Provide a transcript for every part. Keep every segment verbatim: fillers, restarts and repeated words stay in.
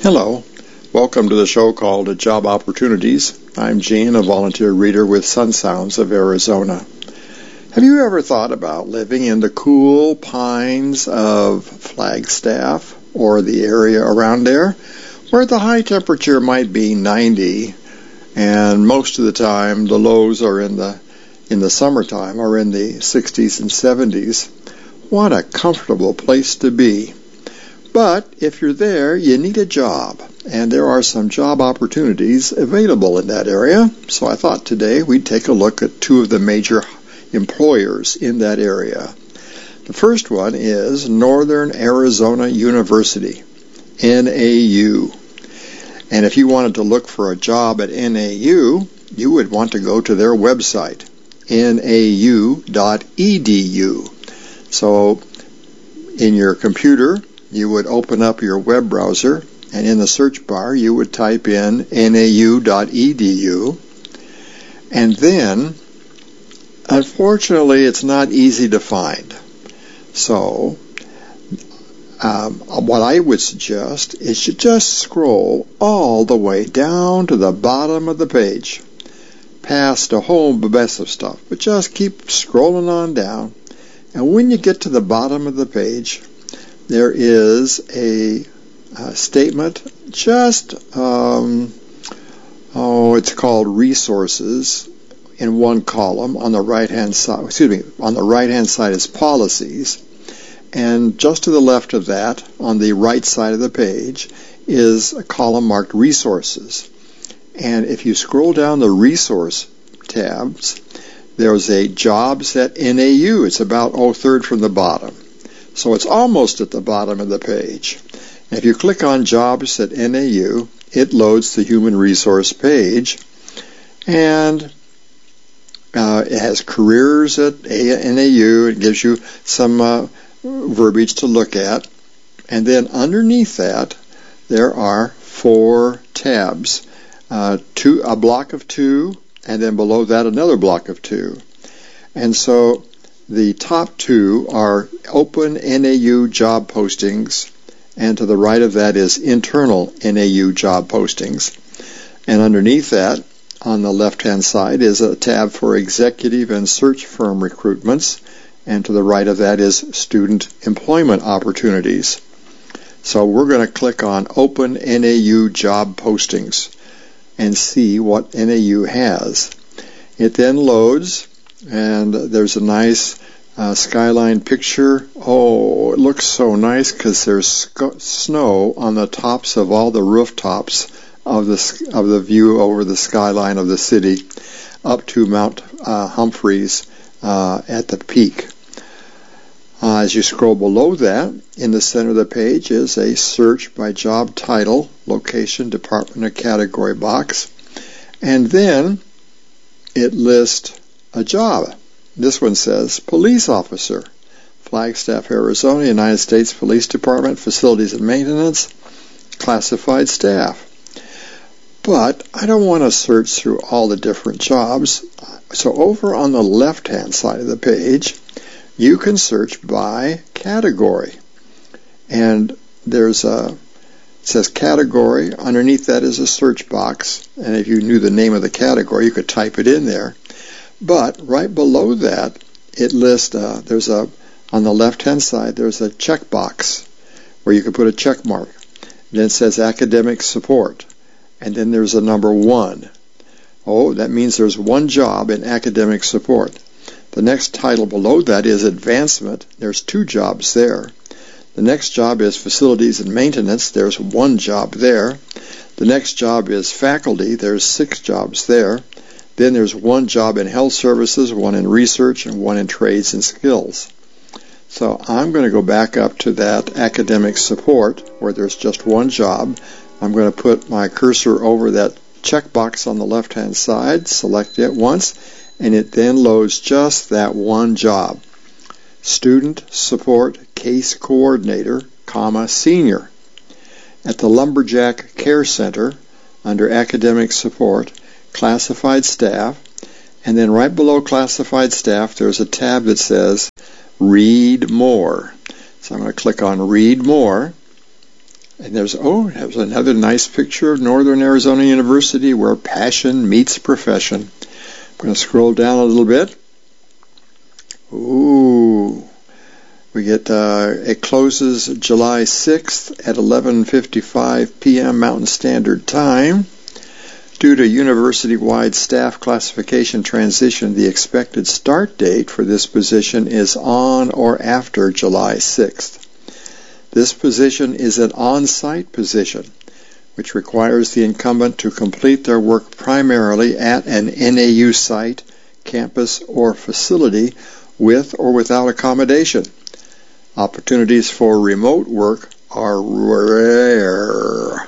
Hello, welcome to the show called Job Opportunities. I'm Gene, a volunteer reader with Sun Sounds of Arizona. Have you ever thought about living in the cool pines of Flagstaff or the area around there, where the high temperature might be ninety, and most of the time the lows are in the in the summertime are in the sixties and seventies? What a comfortable place to be. But if you're there, you need a job, and there are some job opportunities available in that area. So I thought today we'd take a look at two of the major employers in that area. The first one is Northern Arizona University, N A U. And if you wanted to look for a job at N A U, you would want to go to their website, N A U dot E D U. So in your computer, you would open up your web browser, and in the search bar you would type in N A U dot E D U, and then unfortunately it's not easy to find. So um, what I would suggest is you just scroll all the way down to the bottom of the page, past a whole mess of stuff, but just keep scrolling on down, and when you get to the bottom of the page, there is a, a statement, just, um, oh, it's called resources in one column. On the right-hand side, excuse me, on the right-hand side is policies. And just to the left of that, on the right side of the page, is a column marked resources. And if you scroll down the resource tabs, there's a jobs at N A U. It's about a third from the bottom. So it's almost at the bottom of the page. And if you click on Jobs at N A U, it loads the Human Resource page, and uh, it has careers at N A U. It gives you some uh, verbiage to look at. And then underneath that, there are four tabs, uh, two, a block of two, and then below that another block of two. And so the top two are open N A U job postings, and to the right of that is internal N A U job postings. And underneath that, on the left-hand side, is a tab for executive and search firm recruitments, and to the right of that is student employment opportunities. So we're going to click on Open N A U Job Postings and see what N A U has. It then loads, and there's a nice uh, skyline picture. Oh, it looks so nice because there's sc- snow on the tops of all the rooftops of the of the view over the skyline of the city up to Mount uh, Humphreys uh, at the peak. Uh, as you scroll below that, in the center of the page is a search by job title, location, department, or category box, and then it lists a job. This one says police officer, Flagstaff, Arizona, United States Police Department, facilities and maintenance, classified staff. But I don't want to search through all the different jobs. So over on the left-hand side of the page, you can search by category. And there's a, it says category. Underneath that is a search box. And if you knew the name of the category, you could type it in there. But right below that, it lists, uh, there's a, on the left-hand side, there's a checkbox where you can put a check mark. Then it says academic support. And then there's a number one. Oh, that means there's one job in academic support. The next title below that is advancement. There's two jobs there. The next job is facilities and maintenance. There's one job there. The next job is faculty. There's six jobs there. Then there's one job in health services, one in research, and one in trades and skills. So I'm going to go back up to that academic support where there's just one job. I'm going to put my cursor over that checkbox on the left-hand side, select it once, and it then loads just that one job. Student Support Case Coordinator, comma, Senior. At the Lumberjack Care Center, under Academic Support, Classified Staff, and then right below Classified Staff there's a tab that says Read More. So I'm going to click on Read More, And there's, oh, there's another nice picture of Northern Arizona University where passion meets profession. I'm going to scroll down a little bit. Ooh. We get, uh, it closes July sixth at eleven fifty-five p.m. Mountain Standard Time. Due to university-wide staff classification transition, the expected start date for this position is on or after July sixth. This position is an on-site position, which requires the incumbent to complete their work primarily at an N A U site, campus, or facility with or without accommodation. Opportunities for remote work are rare.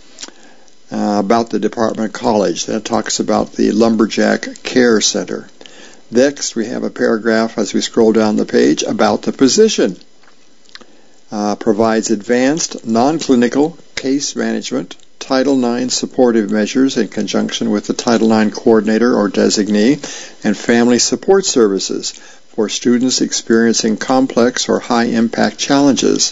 Uh, about the Department College, that talks about the Lumberjack Care Center. Next, we have a paragraph as we scroll down the page about the position. Uh, provides advanced non-clinical case management, Title nine supportive measures in conjunction with the Title nine coordinator or designee, and family support services for students experiencing complex or high-impact challenges.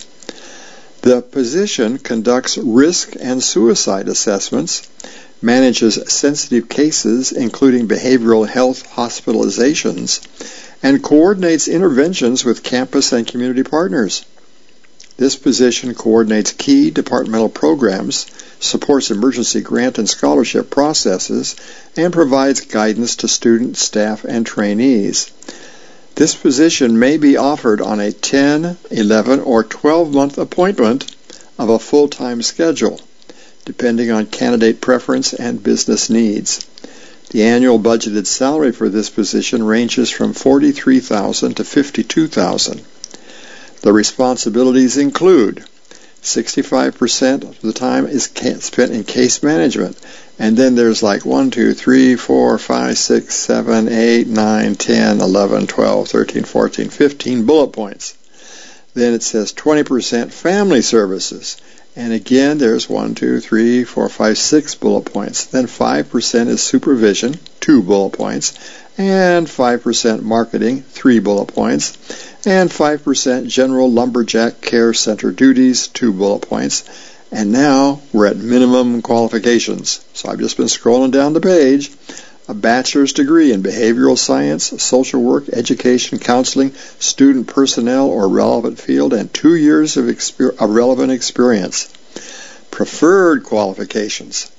The position conducts risk and suicide assessments, manages sensitive cases including behavioral health hospitalizations, and coordinates interventions with campus and community partners. This position coordinates key departmental programs, supports emergency grant and scholarship processes, and provides guidance to students, staff, and trainees. This position may be offered on a ten, eleven, or twelve-month appointment of a full-time schedule, depending on candidate preference and business needs. The annual budgeted salary for this position ranges from forty-three thousand dollars to fifty-two thousand dollars. The responsibilities include sixty-five percent of the time is spent in case management, and then there's like one, two, three, four, five, six, seven, eight, nine, ten, eleven, twelve, thirteen, fourteen, fifteen bullet points. Then it says twenty percent family services, and again there's one, two, three, four, five, six bullet points. Then five percent is supervision, two bullet points, and five percent marketing, three bullet points, and five percent general lumberjack care center duties, two bullet points. And now we're at minimum qualifications. So I've just been scrolling down the page. A bachelor's degree in behavioral science, social work, education, counseling, student personnel or relevant field, and two years of, exper- of relevant experience. Preferred qualifications.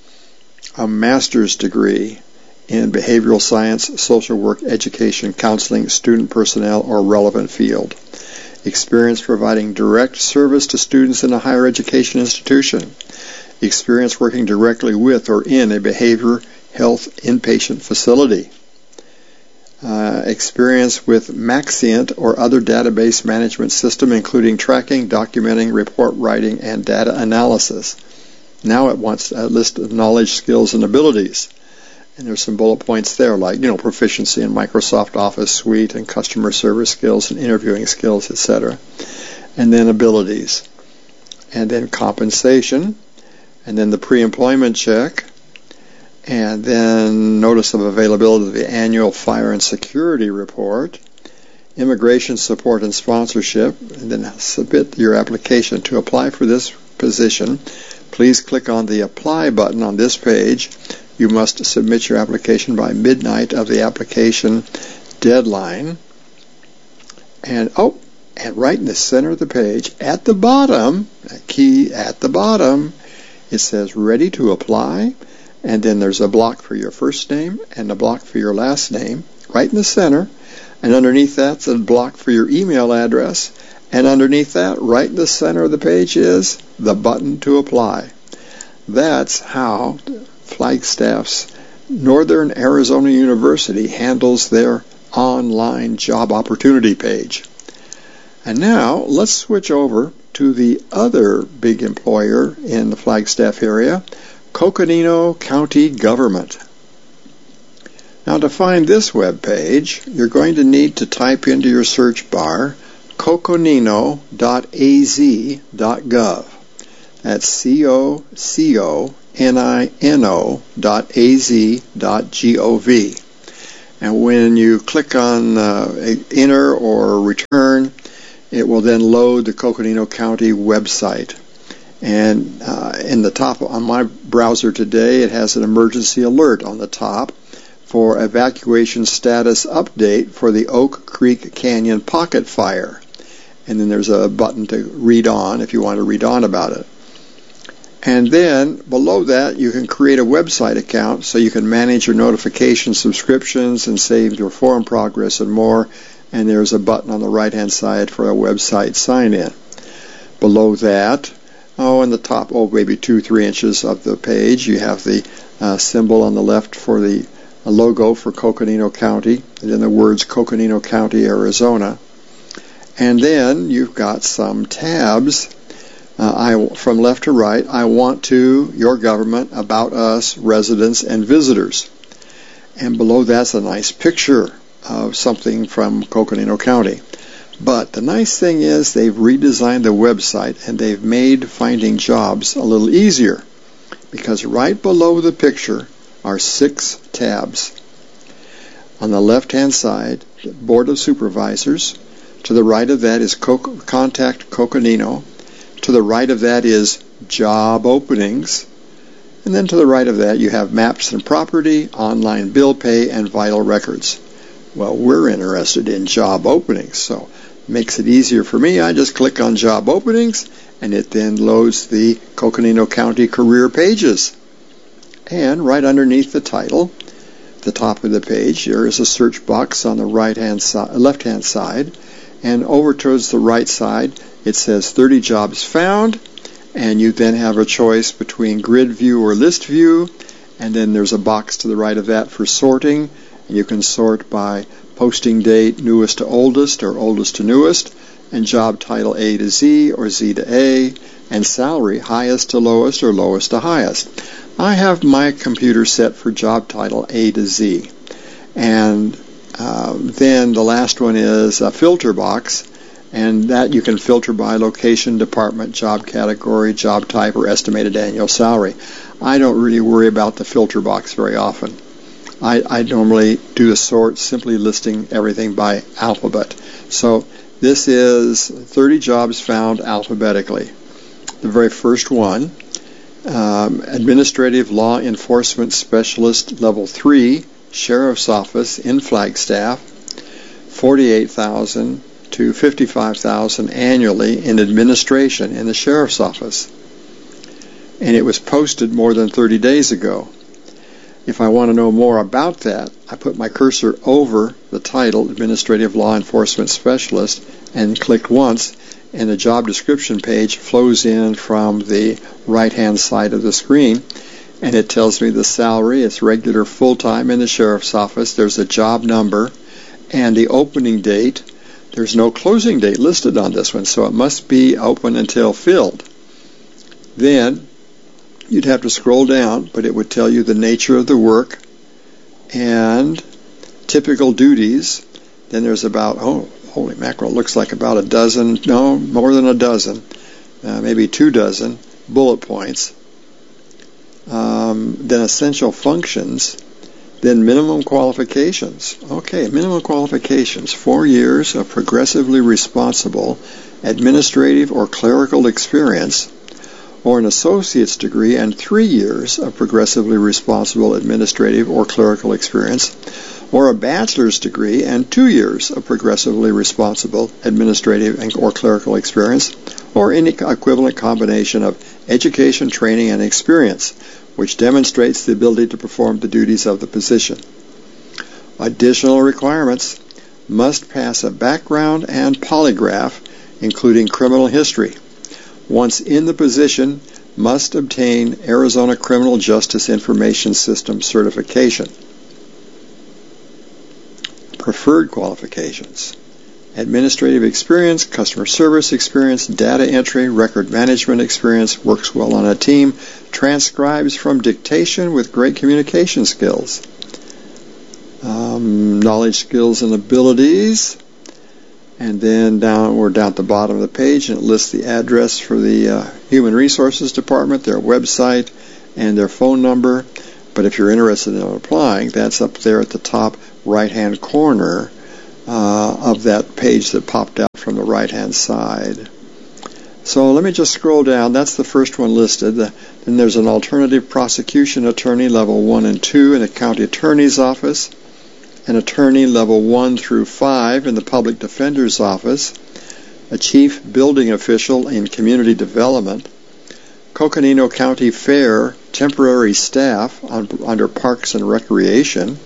A master's degree in behavioral science, social work, education, counseling, student personnel, or relevant field. Experience providing direct service to students in a higher education institution. Experience working directly with or in a behavior health inpatient facility. Uh, experience with Maxient or other database management system, including tracking, documenting, report writing, and data analysis. Now it wants a list of knowledge, skills, and abilities. And there's some bullet points there, like, you know, proficiency in Microsoft Office Suite and customer service skills and interviewing skills, et cetera. And then abilities. And then compensation. And then the pre-employment check. And then notice of availability of the annual fire and security report. Immigration support and sponsorship. And then submit your application. To apply for this position, please click on the apply button on this page. You must submit your application by midnight of the application deadline. And, oh, and right in the center of the page, at the bottom, a key at the bottom, it says ready to apply. And then there's a block for your first name and a block for your last name, right in the center. And underneath that's a block for your email address. And underneath that, right in the center of the page, is the button to apply. That's how Flagstaff's Northern Arizona University handles their online job opportunity page. And now let's switch over to the other big employer in the Flagstaff area, Coconino County Government. Now to find this web page, you're going to need to type into your search bar coconino dot a z dot gov. That's C O C O N I N O dot A Z dot G O V. And when you click on uh, enter or return, it will then load the Coconino County website. And uh, in the top on my browser today, it has an emergency alert on the top for evacuation status update for the Oak Creek Canyon pocket fire. And then there's a button to read on if you want to read on about it. And then below that, you can create a website account so you can manage your notification subscriptions and save your forum progress and more. And there's a button on the right-hand side for a website sign-in. Below that, oh, in the top, oh, maybe two, three inches of the page, you have the uh, symbol on the left for the uh, logo for Coconino County, and then the words Coconino County, Arizona. And then you've got some tabs. Uh, I, from left to right, I want to, your government, about us, residents, and visitors. And below that's a nice picture of something from Coconino County. But the nice thing is they've redesigned the website and they've made finding jobs a little easier, because right below the picture are six tabs. On the left-hand side, Board of Supervisors. To the right of that is Co- Contact Coconino. To the right of that is Job Openings. And then to the right of that you have Maps and Property, Online Bill Pay, and Vital Records. Well, we're interested in job openings, so it makes it easier for me. I just click on Job Openings, and it then loads the Coconino County career pages. And right underneath the title, the top of the page, there is a search box on the right-hand side, left-hand side, and over towards the right side, it says thirty jobs found, and you then have a choice between grid view or list view, and then there's a box to the right of that for sorting, and you can sort by posting date, newest to oldest, or oldest to newest, and job title A to Z, or Z to A, and salary highest to lowest, or lowest to highest. I have my computer set for job title A to Z, and uh, then the last one is a filter box, and that you can filter by location, department, job category, job type, or estimated annual salary. I don't really worry about the filter box very often. I, I normally do a sort simply listing everything by alphabet. So this is thirty jobs found alphabetically. The very first one, um, Administrative Law Enforcement Specialist Level three, Sheriff's Office in Flagstaff, forty-eight thousand to fifty-five thousand annually in administration in the Sheriff's Office. And it was posted more than thirty days ago. If I want to know more about that, I put my cursor over the title, Administrative Law Enforcement Specialist, and clicked once, and the job description page flows in from the right-hand side of the screen, and it tells me the salary. It's regular full-time in the Sheriff's Office. There's a job number and the opening date. There's no closing date listed on this one, so it must be open until filled. Then you'd have to scroll down, but it would tell you the nature of the work and typical duties. Then there's about, oh, holy mackerel, looks like about a dozen, no, more than a dozen, uh, maybe two dozen bullet points. Um, then essential functions. Then minimum qualifications. Okay, minimum qualifications. Four years of progressively responsible administrative or clerical experience, or an associate's degree and three years of progressively responsible administrative or clerical experience, or a bachelor's degree and two years of progressively responsible administrative and or clerical experience, or any equivalent combination of education, training, and experience, which demonstrates the ability to perform the duties of the position. Additional requirements: must pass a background and polygraph, including criminal history. Once in the position, must obtain Arizona Criminal Justice Information System certification. Preferred qualifications: administrative experience, customer service experience, data entry, record management experience, works well on a team, transcribes from dictation with great communication skills. Um, knowledge, skills, and abilities. And then down, we're down at the bottom of the page, and it lists the address for the uh, Human Resources Department, their website, and their phone number. But if you're interested in applying, that's up there at the top right-hand corner uh, of that page that popped out from the right-hand side. So let me just scroll down. That's the first one listed. Then there's an alternative prosecution attorney level one and two in the county attorney's office, an attorney level one through five in the public defender's office, a chief building official in community development, Coconino County Fair temporary staff on, under Parks and Recreation.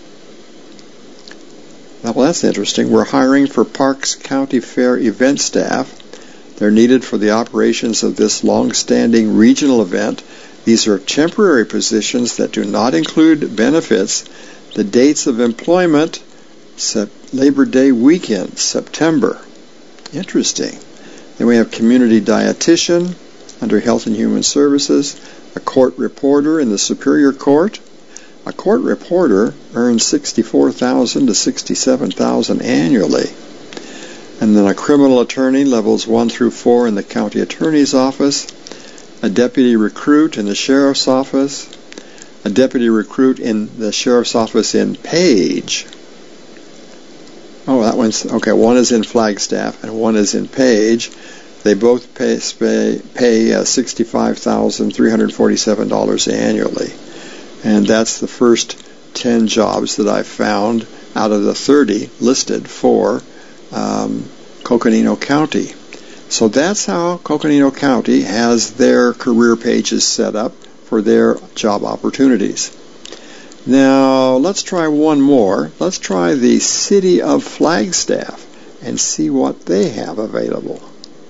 Well, that's interesting. We're hiring for Parks County Fair event staff. They're needed for the operations of this long-standing regional event. These are temporary positions that do not include benefits. The dates of employment, Labor Day weekend, September. Interesting. Then we have community dietitian under Health and Human Services, a court reporter in the Superior Court. A court reporter earns sixty-four thousand dollars to sixty-seven thousand dollars annually. And then a criminal attorney, levels one through four in the county attorney's office, a deputy recruit in the sheriff's office, a deputy recruit in the sheriff's office in Page. Oh, that one's, okay, one is in Flagstaff and one is in Page. They both pay, pay, pay uh, sixty-five thousand three hundred forty-seven dollars annually. And that's the first ten jobs that I found out of the thirty listed for um, Coconino County. So that's how Coconino County has their career pages set up for their job opportunities. Now, let's try one more. Let's try the City of Flagstaff and see what they have available.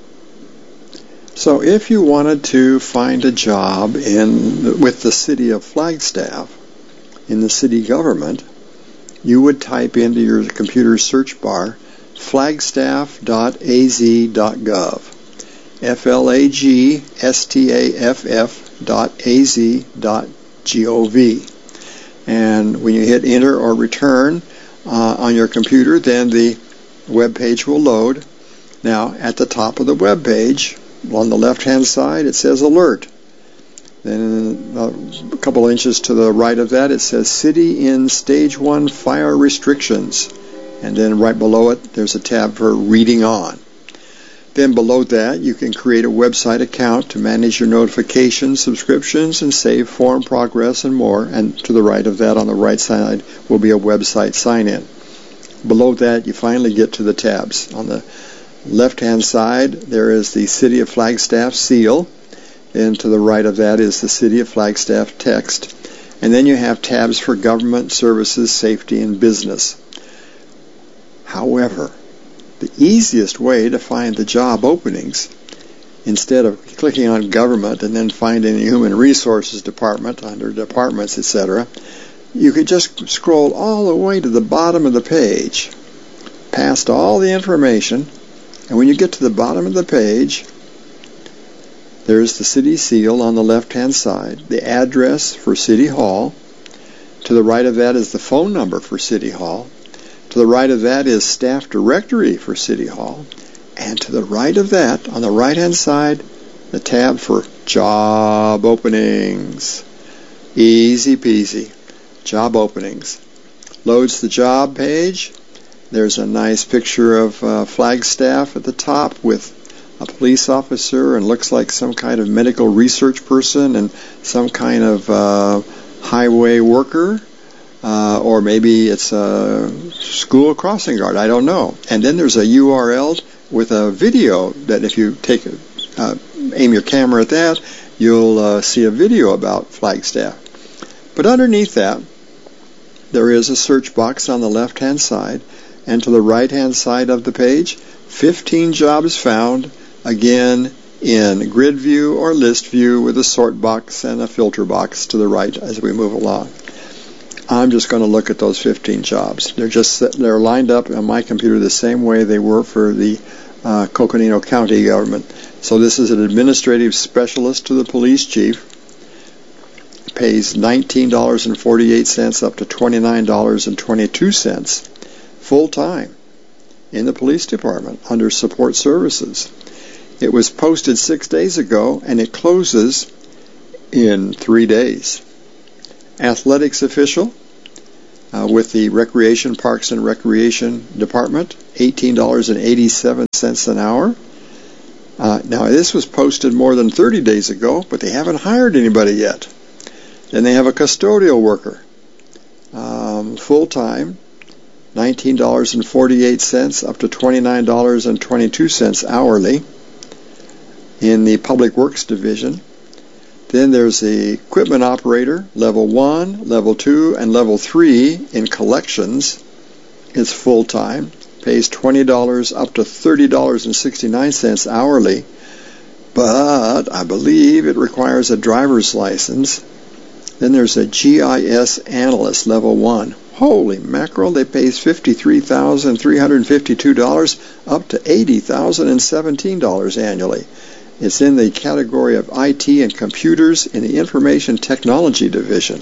So if you wanted to find a job in with the City of Flagstaff in the city government, you would type into your computer search bar flagstaff dot a z dot gov, F L A G S T A F F dot A Z dot G O V. And when you hit enter or return uh, on your computer, then the web page will load. Now, at the top of the web page, on the left-hand side, it says alert. Then a couple inches to the right of that, it says City in Stage one Fire Restrictions. And then right below it, there's a tab for Reading On. Then below that, you can create a website account to manage your notifications, subscriptions, and save form progress and more. And to the right of that, on the right side, will be a website sign-in. Below that, you finally get to the tabs. On the left-hand side, there is the City of Flagstaff seal, and to the right of that is the City of Flagstaff text. And then you have tabs for government, services, safety, and business. However, the easiest way to find the job openings, instead of clicking on government and then finding the human resources department under departments, et cetera, you could just scroll all the way to the bottom of the page, past all the information. And when you get to the bottom of the page, there's the city seal on the left-hand side, the address for City Hall. To the right of that is the phone number for City Hall. To the right of that is staff directory for City Hall. And to the right of that, on the right-hand side, the tab for job openings. Easy peasy. Job openings. Loads the job page. There's a nice picture of uh, Flagstaff at the top with a police officer and looks like some kind of medical research person and some kind of uh, highway worker, uh, or maybe it's a school crossing guard. I don't know. And then there's a U R L with a video that if you take a, uh, aim your camera at that, you'll uh, see a video about Flagstaff. But underneath that, there is a search box on the left-hand side. And to the right-hand side of the page, fifteen jobs found, again, in grid view or list view with a sort box and a filter box to the right as we move along. I'm just going to look at those fifteen jobs. They're just they're lined up on my computer the same way they were for the uh, Coconino County government. So this is an administrative specialist to the police chief. Pays nineteen dollars and forty-eight cents up to twenty-nine dollars and twenty-two cents. Full-time in the police department under support services. It was posted six days ago and it closes in three days. Athletics official uh, with the Recreation, Parks and Recreation Department, eighteen dollars and eighty-seven cents an hour. Uh, now, this was posted more than thirty days ago, but they haven't hired anybody yet. Then they have a custodial worker, um, full-time, nineteen dollars and forty-eight cents up to twenty-nine dollars and twenty-two cents hourly in the Public Works Division. Then there's the equipment operator, level one, level two, and level three in collections. It's full-time, pays twenty dollars up to thirty dollars and sixty-nine cents hourly, but I believe it requires a driver's license. Then there's a G I S analyst, level one. Holy mackerel, they pay fifty-three thousand three hundred fifty-two dollars up to eighty thousand seventeen dollars annually. It's in the category of I T and computers in the Information Technology Division.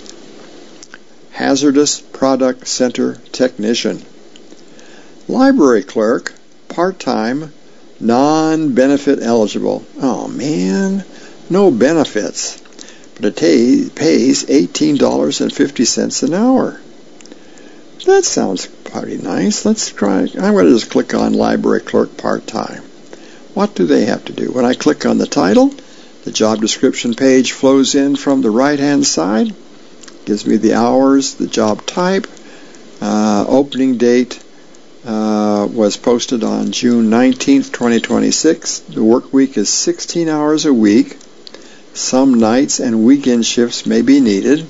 Hazardous Product Center Technician. Library clerk, part-time, non-benefit eligible. Oh man, no benefits. But it t- pays eighteen dollars and fifty cents an hour. That sounds pretty nice. Let's try. I'm going to just click on library clerk part-time. What do they have to do? When I click on the title, the job description page flows in from the right-hand side. Gives me the hours, the job type, uh, opening date uh, was posted on June nineteenth, twenty twenty-six. The work week is sixteen hours a week. Some nights and weekend shifts may be needed.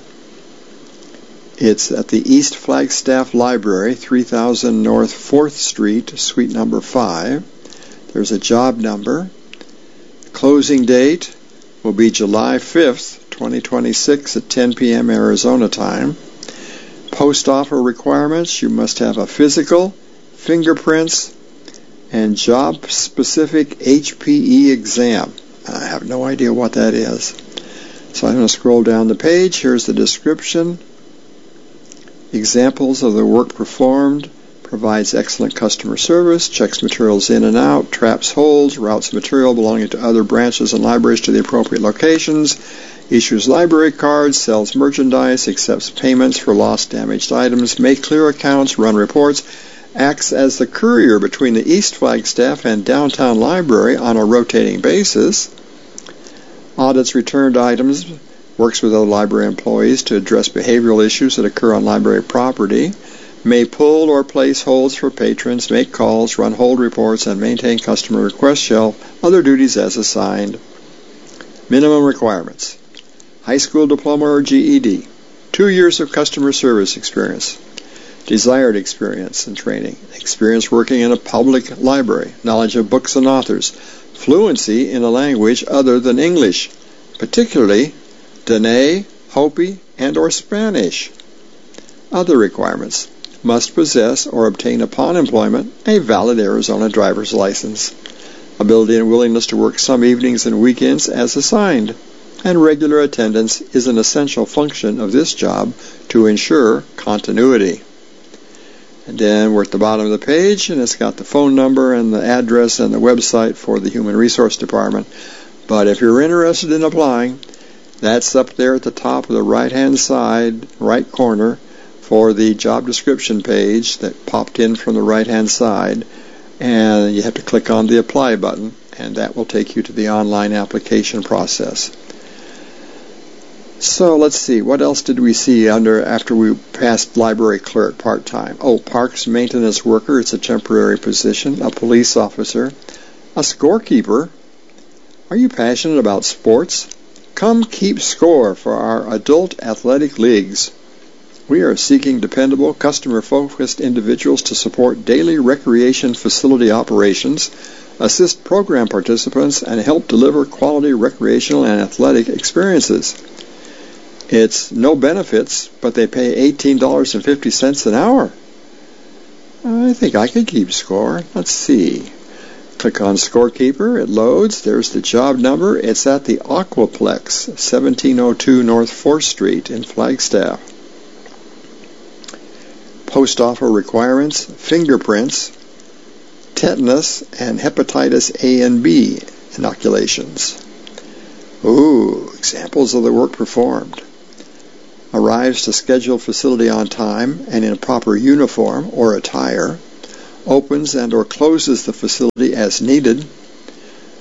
It's at the East Flagstaff Library, three thousand North fourth Street, suite number five. There's a job number. Closing date will be July fifth, twenty twenty-six at ten p.m. Arizona time. Post offer requirements: you must have a physical, fingerprints, and job-specific H P E exam. I have no idea what that is. So I'm going to scroll down the page. Here's the description. Examples of the work performed: provides excellent customer service, checks materials in and out, traps holes, routes material belonging to other branches and libraries to the appropriate locations, issues library cards, sells merchandise, accepts payments for lost, damaged items, make clear accounts, run reports, acts as the courier between the East Flagstaff and downtown library on a rotating basis, audits returned items, works with other library employees to address behavioral issues that occur on library property, may pull or place holds for patrons, make calls, run hold reports, and maintain customer request shelf, other duties as assigned. Minimum requirements: high school diploma or G E D, two years of customer service experience, desired experience and training, experience working in a public library, knowledge of books and authors, fluency in a language other than English, particularly Dene, Hopi, and or Spanish. Other requirements: must possess or obtain upon employment a valid Arizona driver's license, ability and willingness to work some evenings and weekends as assigned, and regular attendance is an essential function of this job to ensure continuity. And then we're at the bottom of the page, and it's got the phone number and the address and the website for the Human Resource Department. But if you're interested in applying, that's up there at the top of the right-hand side, right corner, for the job description page that popped in from the right-hand side, and you have to click on the apply button, and that will take you to the online application process. So let's see, what else did we see under after we passed library clerk part-time? Oh, parks maintenance worker, it's a temporary position, a police officer, a scorekeeper. Are you passionate about sports? Come keep score for our adult athletic leagues. We are seeking dependable, customer-focused individuals to support daily recreation facility operations, assist program participants, and help deliver quality recreational and athletic experiences. It's no benefits, but they pay eighteen dollars and fifty cents an hour. I think I could keep score. Let's see. Click on Scorekeeper. It loads. There's the job number. It's at the Aquaplex, seventeen oh two North fourth Street in Flagstaff. Post offer requirements: fingerprints, tetanus, and hepatitis A and B inoculations. Ooh, examples of the work performed. Arrives to scheduled facility on time and in a proper uniform or attire. Opens and or closes the facility as needed.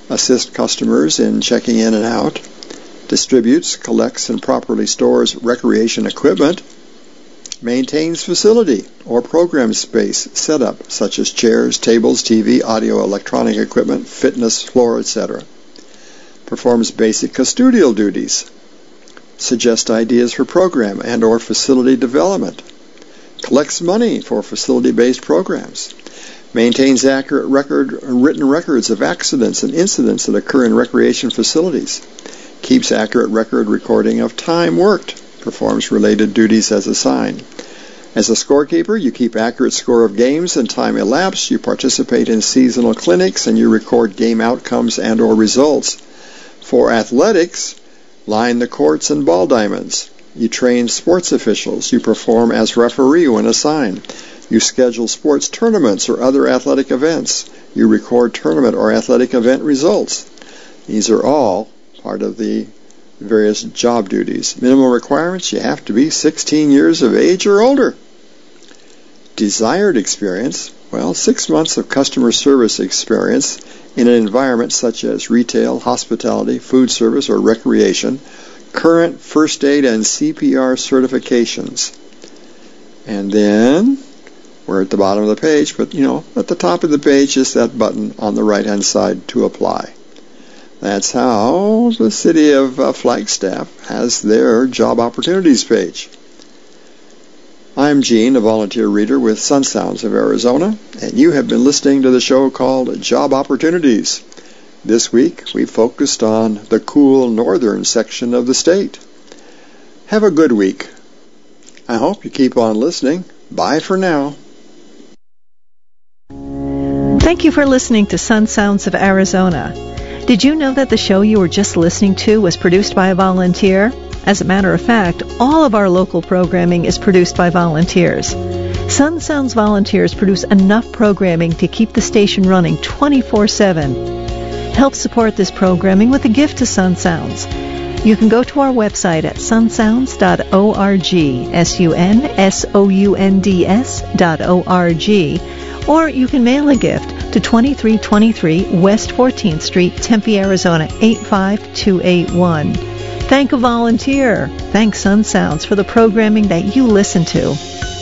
assists customers in checking in and out, distributes, collects, and properly stores recreation equipment, maintains facility or program space setup such as chairs, tables, T V, audio, electronic equipment, fitness, floor, et cetera. Performs basic custodial duties, suggests ideas for program and or facility development, collects money for facility-based programs, maintains accurate record, written records of accidents and incidents that occur in recreation facilities, keeps accurate record recording of time worked, performs related duties as assigned. As a scorekeeper, you keep accurate score of games and time elapsed, you participate in seasonal clinics, and you record game outcomes and or results. For athletics, line the courts and ball diamonds. You train sports officials. You perform as referee when assigned. You schedule sports tournaments or other athletic events. You record tournament or athletic event results. These are all part of the various job duties. Minimum requirements, you have to be sixteen years of age or older. Desired experience, well, six months of customer service experience in an environment such as retail, hospitality, food service, or recreation. Current first aid and C P R certifications. And then, we're at the bottom of the page, but, you know, at the top of the page is that button on the right-hand side to apply. That's how the city of uh, Flagstaff has their job opportunities page. I'm Gene, a volunteer reader with Sun Sounds of Arizona, and you have been listening to the show called Job Opportunities. This week, we focused on the cool northern section of the state. Have a good week. I hope you keep on listening. Bye for now. Thank you for listening to Sun Sounds of Arizona. Did you know that the show you were just listening to was produced by a volunteer? As a matter of fact, all of our local programming is produced by volunteers. Sun Sounds volunteers produce enough programming to keep the station running twenty-four seven. Help support this programming with a gift to Sun Sounds. You can go to our website at sun sounds dot org, S U N S O U N D S dot O R G, or you can mail a gift to twenty-three twenty-three West fourteenth Street, Tempe, Arizona, eight five two eight one. Thank a volunteer. Thank Sun Sounds for the programming that you listen to.